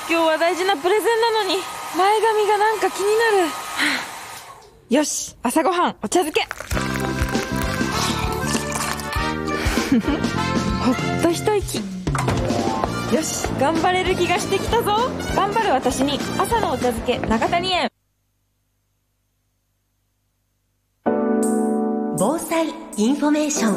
今日は大事なプレゼンなのに前髪がなんか気になる。よし、朝ごはんお茶漬けほっと一息。よし、頑張れる気がしてきたぞ。頑張る私に朝のお茶漬け長谷園。 防災インフォメーショ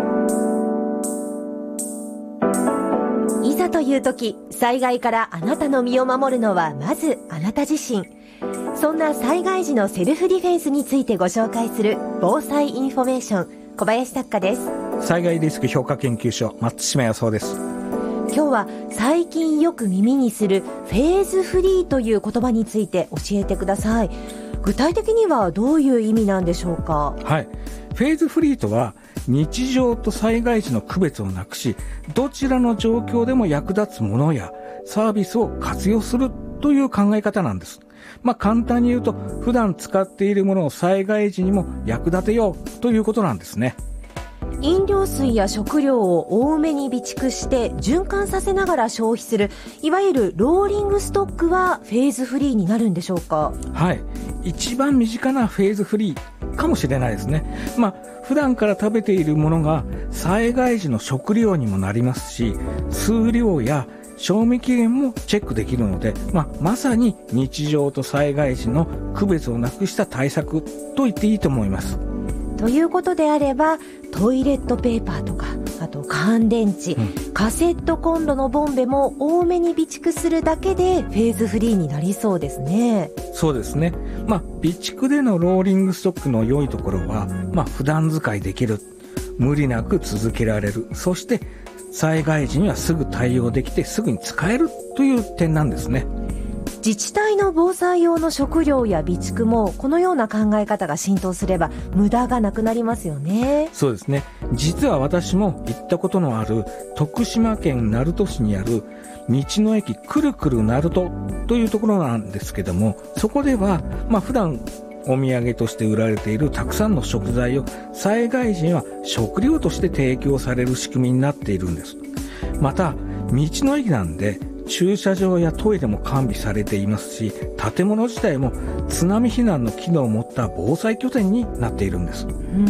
ン。いざという時、災害からあなたの身を守るのはまずあなた自身。そんな災害時のセルフディフェンスについてご紹介する防災インフォメーション、小林作家です。 災害リスク評価研究所松島康夫です。 今日は最近よく耳にするフェーズフリーという言葉について教えてください。具体的にはどういう意味なんでしょうか？ はい、フェーズフリーとは日常と災害時の区別をなくし、どちらの状況でも役立つものやサービスを活用するという考え方なんです。簡単に言うと、普段使っているものを災害時にも役立てようということなんですね。 飲料水や食料を多めに備蓄して循環させながら消費する、いわゆるローリングストックはフェーズフリーになるんでしょうか？ はい、一番身近なフェーズフリーかもしれないですね。普段から食べているものが災害時の食料にもなりますし、数量や賞味期限もチェックできるので、まさに日常と災害時の区別をなくした対策と言っていいと思います。 ということであれば、トイレットペーパーとか、あと乾電池、カセットコンロのボンベも多めに備蓄するだけでフェーズフリーになりそうですね。 そうですね。備蓄でのローリングストックの良いところは、普段使いできる、無理なく続けられる、そして災害時にはすぐ対応できてすぐに使えるという点なんですね。 自治体の防災用の食料や備蓄もこのような考え方が浸透すれば無駄がなくなりますよね。 そうですね。実は私も行ったことのある徳島県鳴門市にある道の駅くるくる鳴門というところなんですけども、そこでは普段お土産として売られているたくさんの食材を災害時には食料として提供される仕組みになっているんです。また道の駅なんで駐車場やトイレも完備されていますし、建物自体も津波避難の機能を持った防災拠点になっているんです。